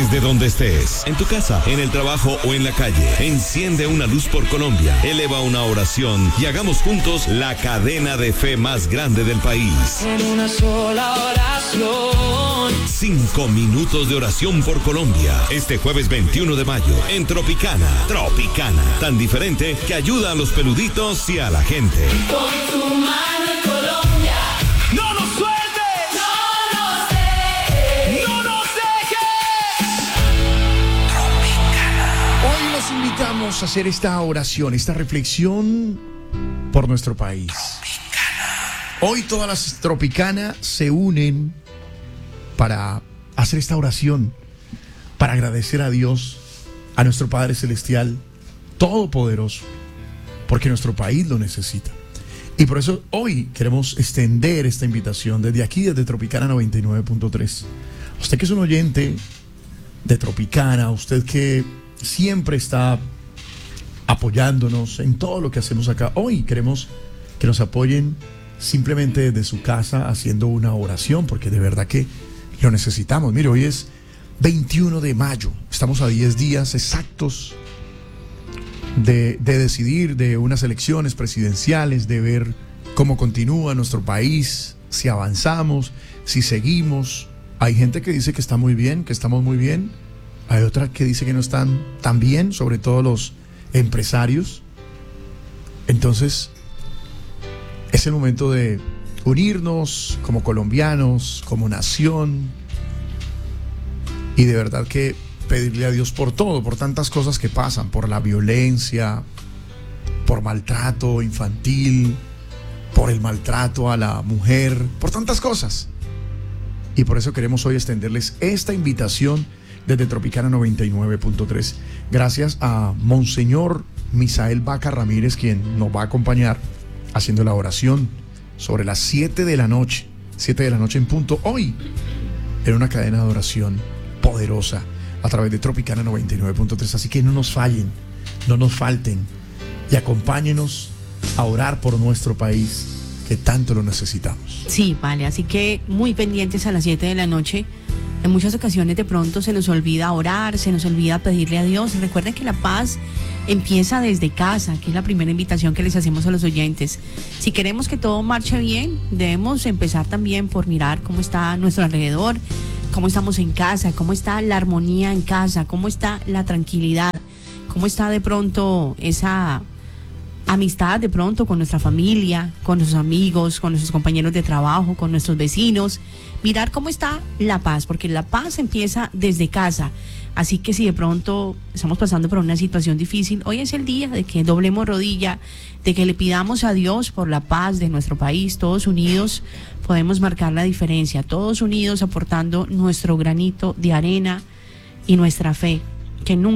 Desde donde estés, en tu casa, en el trabajo o en la calle, enciende una luz por Colombia, eleva una oración y hagamos juntos la cadena de fe más grande del país. En una sola oración. 5 minutos de oración por Colombia. Este jueves 21 de mayo, en Tropicana. Tropicana, tan diferente que ayuda a los peluditos y a la gente. Con tu mano en Colombia. ¡No nos sueltes! No nos dejes. ¡No nos dejes! Hoy los invitamos a hacer esta oración, esta reflexión por nuestro país. Hoy todas las Tropicana se unen para hacer esta oración, para agradecer a Dios, a nuestro Padre Celestial, Todopoderoso, porque nuestro país lo necesita. Y por eso hoy queremos extender esta invitación desde aquí, desde Tropicana 99.3. Usted que es un oyente de Tropicana, usted que siempre está apoyándonos en todo lo que hacemos acá, hoy queremos que nos apoyen simplemente desde su casa haciendo una oración, porque de verdad que lo necesitamos. Mire, hoy es 21 de mayo, estamos a 10 días exactos de decidir de unas elecciones presidenciales, de ver cómo continúa nuestro país, si avanzamos, si seguimos. Hay gente que dice que está muy bien, que estamos muy bien. Hay otra que dice que no están tan bien, sobre todo los empresarios. Entonces, es el momento de unirnos como colombianos, como nación, y de verdad que pedirle a Dios por todo, por tantas cosas que pasan, por la violencia, por maltrato infantil, por el maltrato a la mujer, por tantas cosas. Y por eso queremos hoy extenderles esta invitación desde Tropicana 99.3. Gracias a Monseñor Misael Vaca Ramírez, quien nos va a acompañar haciendo la oración sobre las 7 de la noche en punto, hoy en una cadena de oración poderosa a través de Tropicana 99.3. Así que no nos fallen, no nos falten y acompáñenos a orar por nuestro país, que tanto lo necesitamos. Sí, vale, así que muy pendientes a las 7 de la noche. En muchas ocasiones de pronto se nos olvida orar, se nos olvida pedirle a Dios. Recuerden que la paz empieza desde casa, que es la primera invitación que les hacemos a los oyentes. Si queremos que todo marche bien, debemos empezar también por mirar cómo está nuestro alrededor, cómo estamos en casa, cómo está la armonía en casa, cómo está la tranquilidad, cómo está de pronto esa amistad de pronto con nuestra familia, con nuestros amigos, con nuestros compañeros de trabajo, con nuestros vecinos. Mirar cómo está la paz, porque la paz empieza desde casa. Así que si de pronto estamos pasando por una situación difícil, hoy es el día de que doblemos rodilla, de que le pidamos a Dios por la paz de nuestro país. Todos unidos podemos marcar la diferencia, todos unidos aportando nuestro granito de arena y nuestra fe, que nunca